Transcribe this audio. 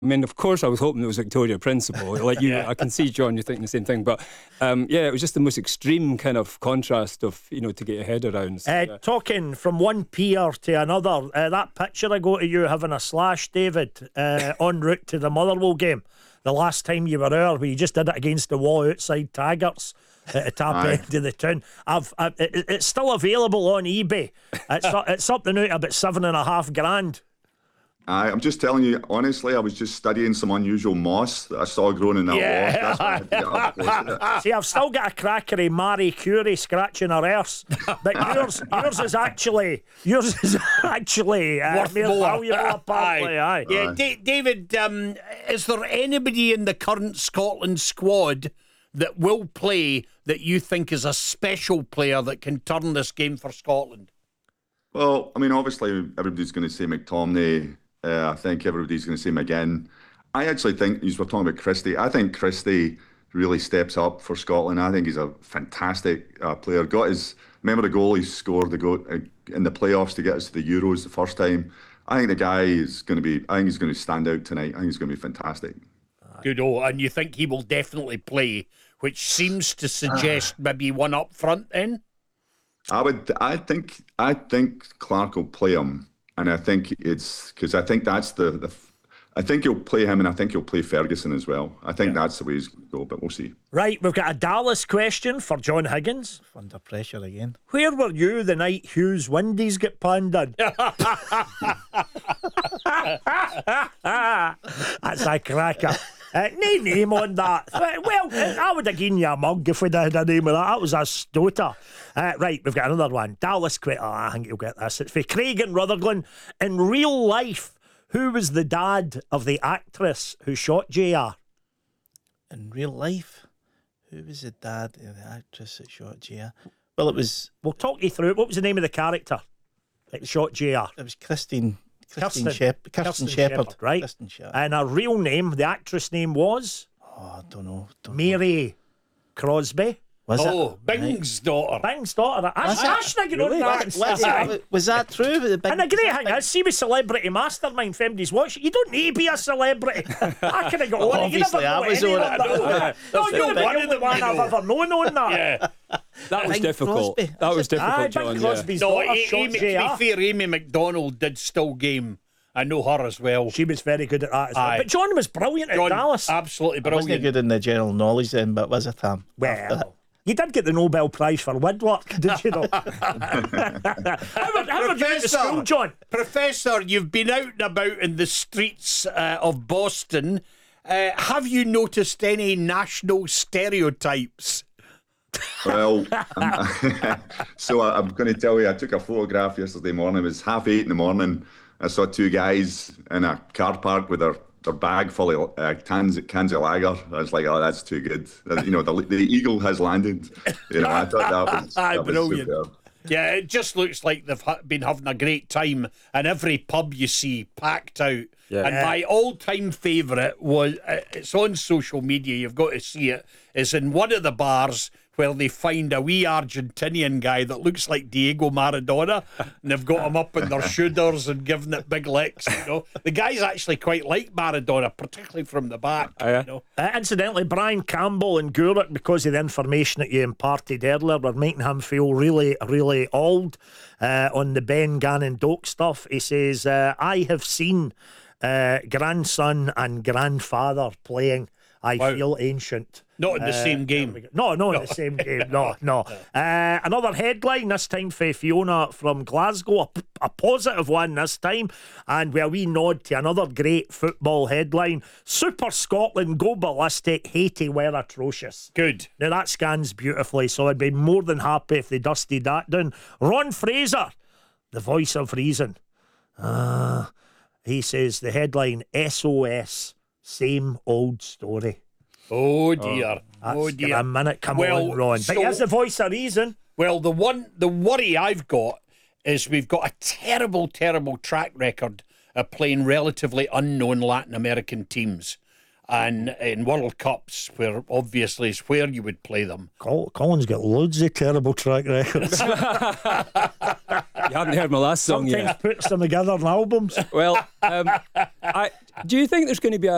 I mean, of course, I was hoping it was Victoria Principal. Like you, I can see, John, you're thinking the same thing. But it was just the most extreme kind of contrast of, to get your head around. So, talking from one pier to another, that picture I go to you having a slash, David, en route to the Motherwell game, the last time you were there, where you just did it against the wall outside Taggart's at the top end of the town. It's still available on eBay. It's something out about $7,500. I'm just telling you, honestly, I was just studying some unusual moss that I saw growing in that wall. That's why I had to get up close to it. See, I've still got a cracker of Marie Curie scratching her arse, but yours is actually more valuable, apparently. Aye. Yeah, David, is there anybody in the current Scotland squad that will play that you think is a special player that can turn this game for Scotland? Well, I mean, obviously, everybody's going to say McTominay. I think everybody's going to say McGinn. I actually think, you were talking about Christie, I think Christie really steps up for Scotland. I think he's a fantastic player. Remember the goal he scored in the playoffs to get us to the Euros the first time? I think the guy is going to stand out tonight. I think he's going to be fantastic. Good. And you think he will definitely play, which seems to suggest maybe one up front then? I think Clark will play him, and I think it's because I think that's I think he'll play him, and I think he'll play Ferguson as well. I think that's the way he's going to go, but we'll see. Right, we've got a Dallas question for John Higgins. Under pressure again. Where were you the night Hughes Windies get panned in? That's a cracker. No name on that. Well, I would have given you a mug if we'd had a name of that. That was a stoter. Right, we've got another one. Dallas question. I think you'll get this. It's for Craig and Rutherglen. In real life, who was the dad of the actress who shot JR? In real life, who was the dad of the actress that shot JR? Well, it was... We'll talk you through it. What was the name of the character that shot JR? It was Kirsten Shepherd, right? Kirsten Shepherd. And her real name, the actress name was? Oh, I don't know. Mary Crosby. Was it? Bing's daughter. Bing's daughter. Was that true? And the great thing is, see with Celebrity Mastermind, if anybody's watching, you don't need to be a celebrity. I could have got on it. You never know anyone that. No, you're the only one I've ever known on that. Yeah. That was difficult. Crosby. That was difficult, John. Bing Crosby's daughter shot to be JR. fair, Amy McDonald did still game. I know her as well. She was very good at that as well. But John was brilliant at Dallas. Absolutely I brilliant. wasn't good in the general knowledge then, but was it, Tam? Well, you did get the Nobel Prize for woodwork, did you know? How were you at school, John? Professor, you've been out and about in the streets of Boston. Have you noticed any national stereotypes? Well, so I'm going to tell you, I took a photograph yesterday morning. It was 8:30 in the morning. I saw two guys in a car park with their bag full of cans of lager. I was like, oh, that's too good. The eagle has landed. I thought that was brilliant. superb. Yeah, it just looks like they've been having a great time, and every pub you see packed out. Yeah. And my all-time favourite was, it's on social media, you've got to see it, is in one of the bars where they find a wee Argentinian guy that looks like Diego Maradona, and they've got him up in their shoulders and giving it big licks. The guy's actually quite like Maradona, particularly from the back. Incidentally, Brian Campbell and Gurrick, because of the information that you imparted earlier, were making him feel really, really old on the Ben Gannon Doak stuff. He says, I have seen grandson and grandfather playing. I feel ancient. Not in the same game. No, in the same game. No. Another headline, this time for Fiona from Glasgow. A positive one this time. And where we nod to another great football headline. Super Scotland go ballistic. Haiti were atrocious. Good. Now that scans beautifully, so I'd be more than happy if they dusted that down. Ron Fraser, the voice of reason. He says the headline, SOS, same old story. Oh dear. Dear. A minute, come on, Ron. But here's the voice of reason. Well, the worry I've got is we've got a terrible, terrible track record of playing relatively unknown Latin American teams. And in World Cups, where obviously is where you would play them. Colin's got loads of terrible track records. You haven't heard my last song yet. Sometimes puts them together in albums. Well, do you think there's going to be